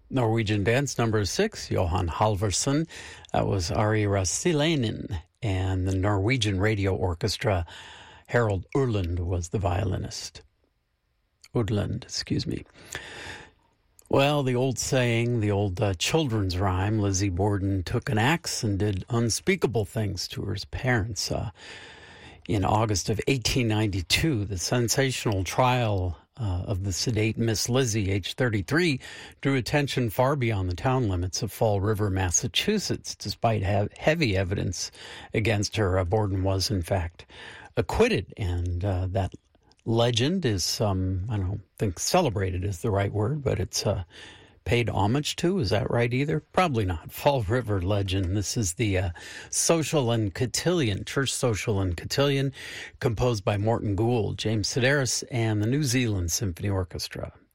Norwegian dance number 6, Johan Halvorsen. That was Ari Rastilainen. And the Norwegian Radio Orchestra, Harold Urland was the violinist. Udland, excuse me. Well, the old saying, the old children's rhyme, Lizzie Borden took an axe and did unspeakable things to her parents. In August of 1892, the sensational trial of the sedate Miss Lizzie, age 33, drew attention far beyond the town limits of Fall River, Massachusetts. Despite heavy evidence against her, Borden was, in fact, acquitted. And that legend is, I don't think celebrated is the right word, but it's paid homage to. Is that right either? Probably not. Fall River legend. This is the Social and Cotillion, Church Social and Cotillion, composed by Morton Gould, James Sedaris, and the New Zealand Symphony Orchestra.